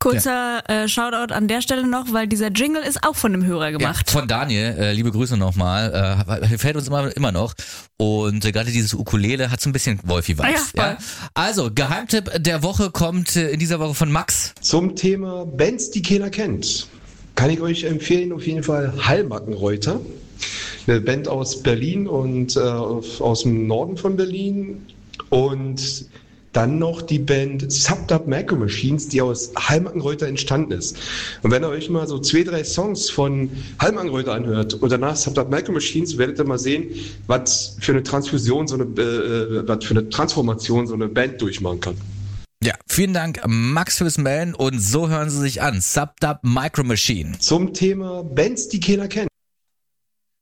Kurzer Shoutout an der Stelle noch, weil dieser Jingle ist auch von einem Hörer gemacht. Ja, von Daniel, liebe Grüße nochmal, gefällt uns immer noch und gerade dieses Ukulele hat so ein bisschen Wolfi-Vibes. Ja. Also, Geheimtipp der Woche kommt in dieser Woche von Max. Zum Thema Bands, die keiner kennt, kann ich euch empfehlen, auf jeden Fall Hallmackenreuter. Eine Band aus Berlin und aus dem Norden von Berlin. Und dann noch die Band Subdub Micro Machines, die aus Hallmackenreuter entstanden ist. Und wenn ihr euch mal so 2-3 Songs von Hallmackenreuter anhört und danach Subdub Micro Machines, werdet ihr mal sehen, was für eine Transfusion, was für eine Transformation so eine Band durchmachen kann. Ja, vielen Dank Max fürs Melden und so hören Sie sich an. Subdub Micro Machine. Zum Thema Bands, die keiner kennt.